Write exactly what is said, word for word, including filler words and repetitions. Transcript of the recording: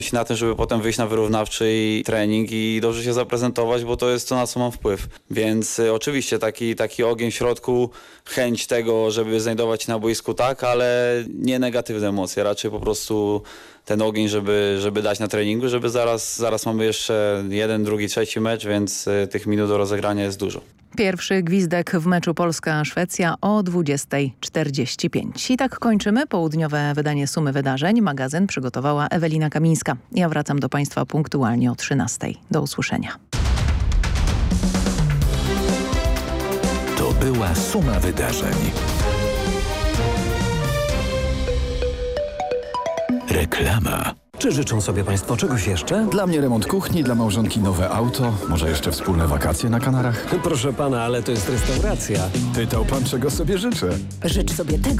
Na tym, żeby potem wyjść na wyrównawczy i trening i dobrze się zaprezentować, bo to jest to, na co mam wpływ. Więc y, oczywiście taki, taki ogień w środku, chęć tego, żeby znajdować się na boisku, tak, ale nie negatywne emocje, raczej po prostu ten ogień, żeby, żeby dać na treningu, żeby zaraz, zaraz mamy jeszcze jeden, drugi, trzeci mecz, więc y, tych minut do rozegrania jest dużo. Pierwszy gwizdek w meczu Polska-Szwecja o dwudziesta czterdzieści pięć. I tak kończymy południowe wydanie Sumy Wydarzeń. Magazyn przygotowała Ewelina Kamińska. Ja wracam do Państwa punktualnie o trzynastej. Do usłyszenia. To była Suma Wydarzeń. Reklama. Czy życzą sobie Państwo czegoś jeszcze? Dla mnie remont kuchni, dla małżonki nowe auto, może jeszcze wspólne wakacje na Kanarach? Proszę Pana, ale to jest restauracja. Pytał Pan, czego sobie życzę. Życz sobie tego,